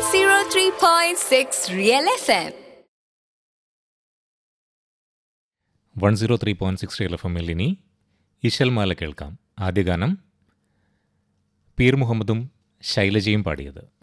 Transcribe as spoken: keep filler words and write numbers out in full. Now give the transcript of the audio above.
one oh three point six Real F M. One zero three point six real F എമ്മിൽ ഇനി ഇശൽമാല കേൾക്കാം. ആദ്യ ഗാനം പീർ മുഹമ്മദും ശൈലജയും പാടിയത്.